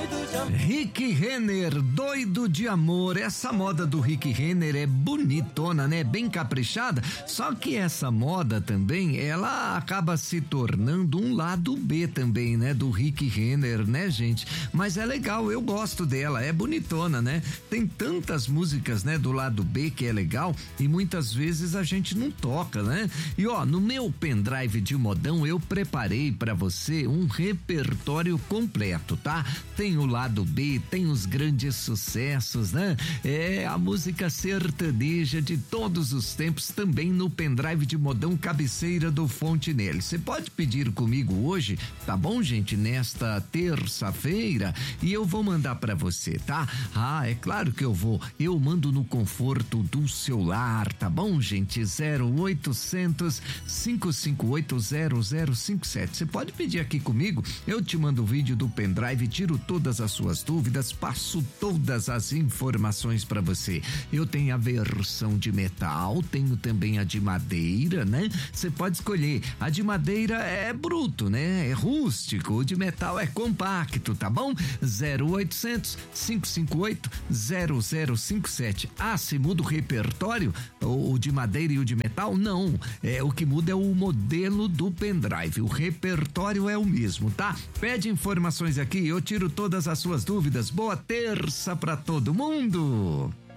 Rick Renner, doido de amor. Essa moda do Rick Renner é bonitona, né? Bem caprichada. Só que essa moda também, ela acaba se tornando um lado B também, né? Do Rick Renner, né, gente? Mas é legal, eu gosto dela, é bonitona, né? Tem tantas músicas, né, do lado B que é legal e muitas vezes a gente não toca, né? E ó, no meu pendrive de modão eu preparei pra você um repertório completo, tá? Tem o lado B, tem os grandes sucessos, né? É a música sertaneja de todos os tempos também no pendrive de modão cabeceira do Fontenelle. Você pode pedir comigo hoje, tá bom, gente? Nesta terça-feira e eu vou mandar pra você, tá? Ah, é claro que eu vou. Eu mando no conforto do seu lar, tá bom, gente? 0800 558 0057. Você pode pedir aqui comigo, eu te mando o vídeo do pendrive, tiro todas as suas dúvidas, passo todas as informações para você. Eu tenho a versão de metal, tenho também a de madeira, né? Você pode escolher. A de madeira é bruto, né? É rústico. O de metal é compacto, tá bom? 0800 558 0057. Ah, se muda o repertório, o de madeira e o de metal? Não. O que muda é o modelo do pendrive. O repertório é o mesmo, tá? Pede informações aqui, eu tiro todas as suas dúvidas. Boa terça pra todo mundo!